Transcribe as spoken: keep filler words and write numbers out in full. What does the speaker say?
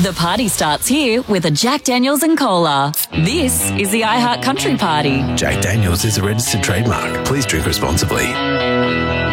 The party starts here with a Jack Daniels and Cola. This is the iHeart Country Party. Jack Daniels is a registered trademark. Please drink responsibly.